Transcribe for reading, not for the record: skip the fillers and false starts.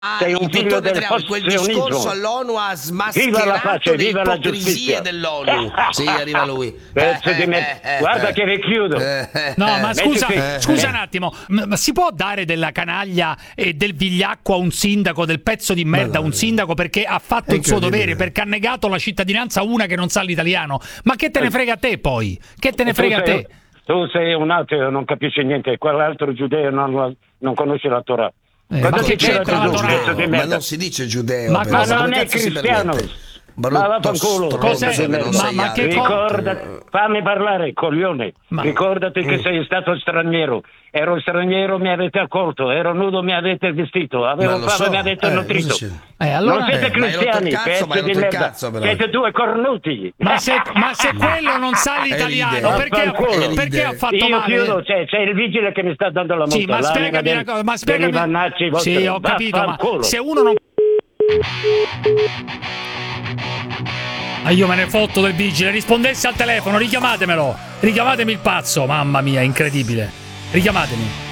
Sei un figlio del quel discorso posizionismo. all'ONU ha Viva la smascherato pace, le viva la ipocrisie giustizia. dell'ONU. Sì, arriva lui. Pezzo di guarda che vi chiudo. No, ma scusa Mettiti- un attimo, ma si può dare della canaglia e del vigliacco a un sindaco, del pezzo di merda a un sindaco perché ha fatto il suo dovere, perché ha negato la cittadinanza a una che non sa l'italiano? Ma che te ne frega a te poi? Che te ne frega a te? Tu sei un ateo, non capisci niente, quell'altro giudeo non conosce la Torah. Ma Cosa che ti c'era c'entra la tu, Torah? pezzo di Ma merda? non si dice giudeo. Ma però. cosa- Ma non Come è cazzo si cristiano. permette? Ma Brutto vaffanculo. stronzo Cos'è? che non sei Ma altro. che Ricordati, fammi parlare, coglione. Ma- Ricordati che sei stato straniero. Ero straniero, mi avete accolto. Ero nudo, mi avete vestito. Avevo Ma lo fame, so. mi avete nutrito. cosa c'è? Allora, Non siete ma hai rotto il cristiani, cazzo, ma hai pezzi rotto di il merda. cazzo, però. Siete due cornuti. ma se quello non sa l'italiano, ride. perché ha fatto Io male? chiudo, c'è il vigile che mi sta dando la multa. Sì, ma spiegami una cosa, ma spiegami. Sì, ho capito, ma se uno non. Ma io me ne fotto del vigile, rispondesse al telefono, richiamatemelo, richiamatemi il pazzo, mamma mia, incredibile, richiamatemi.